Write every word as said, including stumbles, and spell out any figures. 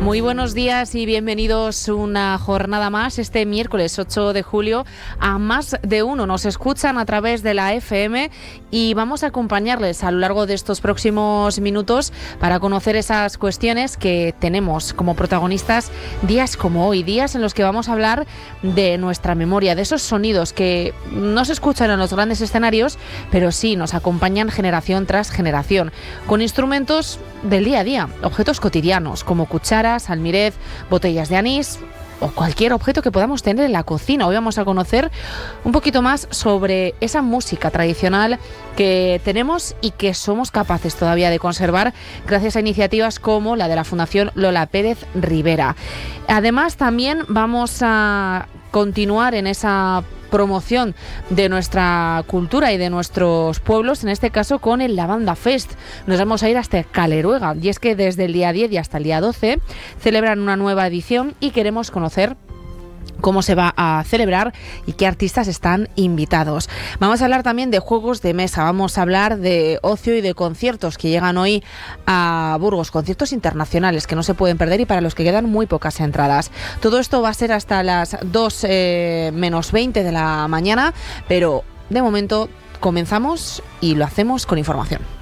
Muy buenos días y bienvenidos una jornada más este miércoles ocho de julio a Más de Uno. Nos escuchan a través de la F M y vamos a acompañarles a lo largo de estos próximos minutos para conocer esas cuestiones que tenemos como protagonistas días como hoy, días en los que vamos a hablar de nuestra memoria, de esos sonidos que no se escuchan en los grandes escenarios, pero sí nos acompañan generación tras generación, con instrumentos del día a día, objetos cotidianos como cucharas, almirez, botellas de anís o cualquier objeto que podamos tener en la cocina. Hoy vamos a conocer un poquito más sobre esa música tradicional que tenemos y que somos capaces todavía de conservar gracias a iniciativas como la de la Fundación Lola Pérez Rivera. Además, también vamos a continuar en esa promoción de nuestra cultura y de nuestros pueblos, en este caso con el Lavanda Fest. Nos vamos a ir hasta Caleruega, y es que desde el día diez y hasta el día doce celebran una nueva edición y queremos conocer cómo se va a celebrar y qué artistas están invitados. Vamos a hablar también de juegos de mesa, vamos a hablar de ocio y de conciertos que llegan hoy a Burgos, conciertos internacionales que no se pueden perder y para los que quedan muy pocas entradas. Todo esto va a ser hasta las dos menos veinte de la mañana, pero de momento comenzamos y lo hacemos con información.